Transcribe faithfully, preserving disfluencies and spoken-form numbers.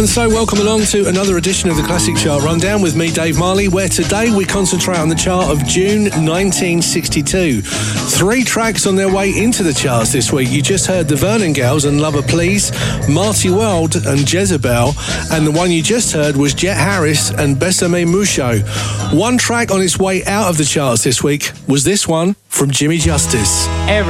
And so welcome along to another edition of the Classic Chart Rundown with me, Dave Marley, where today we concentrate on the chart of June nineteen sixty-two. Three tracks on their way into the charts this week. You just heard the Vernon Girls and Lover Please, Marty Weld and Jezebel, and the one you just heard was Jet Harris and Besame Mucho. One track on its way out of the charts this week was this one from Jimmy Justice. Every